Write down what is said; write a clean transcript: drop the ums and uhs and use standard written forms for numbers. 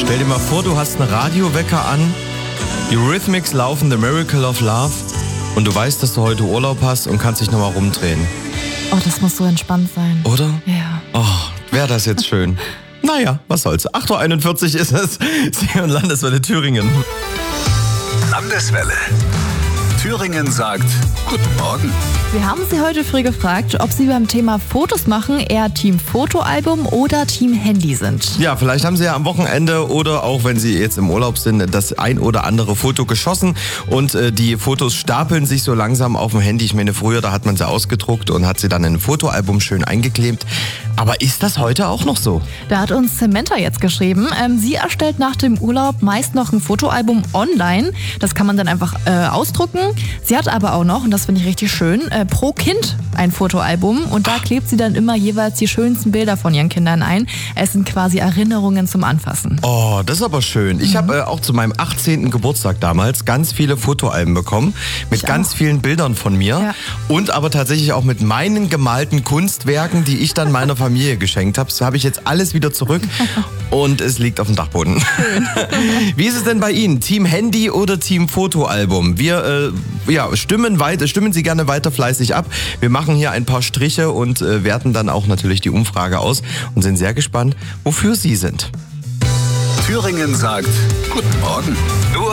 Stell dir mal vor, du hast einen Radiowecker an, die Eurythmics laufen The Miracle of Love und du weißt, dass du heute Urlaub hast und kannst dich nochmal rumdrehen. Oh, das muss so entspannt sein. Oder? Ja. Oh, wäre das jetzt schön. Naja, was soll's. 8.41 Uhr ist es. Sie und Landeswelle Thüringen. Landeswelle. Thüringen sagt Guten Morgen. Wir haben Sie heute früh gefragt, ob Sie beim Thema Fotos machen eher Team Fotoalbum oder Team Handy sind. Ja, vielleicht haben Sie ja am Wochenende oder auch wenn Sie jetzt im Urlaub sind, das ein oder andere Foto geschossen und die Fotos stapeln sich so langsam auf dem Handy. Ich meine, früher, da hat man sie ausgedruckt und hat sie dann in ein Fotoalbum schön eingeklebt. Aber ist das heute auch noch so? Da hat uns Samantha jetzt geschrieben, sie erstellt nach dem Urlaub meist noch ein Fotoalbum online. Das kann man dann einfach ausdrucken. Sie hat aber auch noch, und das finde ich richtig schön, pro Kind ein Fotoalbum und da klebt sie dann immer jeweils die schönsten Bilder von ihren Kindern ein. Es sind quasi Erinnerungen zum Anfassen. Oh, das ist aber schön. Ich habe auch zu meinem 18. Geburtstag damals ganz viele Fotoalben bekommen mit ganz vielen Bildern von mir und aber tatsächlich auch mit meinen gemalten Kunstwerken, die ich dann meiner Familie geschenkt habe. Das habe ich jetzt alles wieder zurück und es liegt auf dem Dachboden. Schön. Wie ist es denn bei Ihnen? Team Handy oder Team Fotoalbum? Wir stimmen Sie gerne weiter fleißig ab. Wir machen hier ein paar Striche und werten dann auch natürlich die Umfrage aus und sind sehr gespannt, wofür Sie sind. Thüringen sagt Guten Morgen. Nur